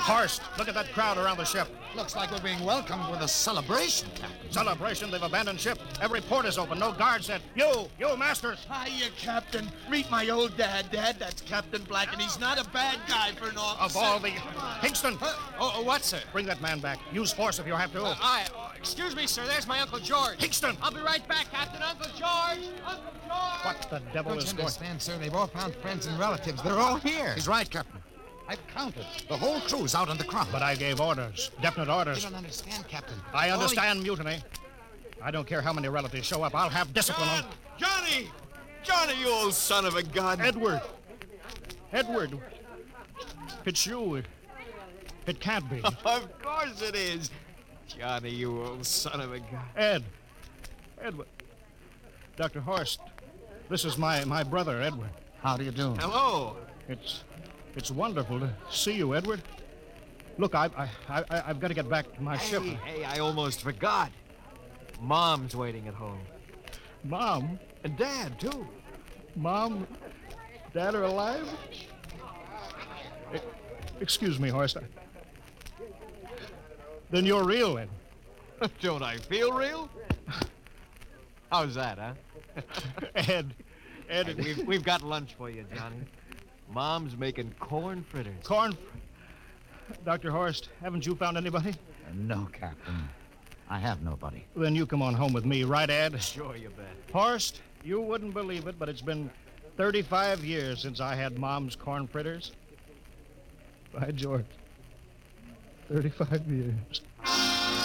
Horst, look at that crowd around the ship. Looks like we're being welcomed with a celebration, Captain. Celebration? They've abandoned ship. Every port is open. No guards set. You, Masters. Hiya, Captain. Meet my old dad. Dad, that's Captain Black, and he's not a bad guy for an officer. Of all the... Kingston! What, sir? Bring that man back. Use force if you have to. Excuse me, sir. There's my Uncle George. Kingston! I'll be right back, Captain. Uncle George! Uncle George! What the devil Don't is you going... understand, sir? They've all found friends and relatives. They're all here. He's right, Captain. I've counted. The whole crew's out on the crowd. But I gave orders. Definite orders. You don't understand, Captain. I understand mutiny. I don't care how many relatives show up. I'll have discipline on... Johnny! Johnny, you old son of a gun! Edward! It's you. It can't be. Of course it is. Johnny, you old son of a gun. Edward. Dr. Horst, this is my brother, Edward. How do you do? Hello. It's wonderful to see you, Edward. Look, I've got to get back to my ship. Hey, I almost forgot. Mom's waiting at home. Mom? And Dad, too. Mom, Dad are alive? Excuse me, Horst. Then you're real, then. Don't I feel real? How's that, huh? Ed. Hey, we've got lunch for you, Johnny. Mom's making corn fritters. Dr. Horst, haven't you found anybody? No, Captain. I have nobody. Then you come on home with me, right, Ed? Sure, you bet. Horst, you wouldn't believe it, but it's been 35 years since I had Mom's corn fritters. By George, 35 years.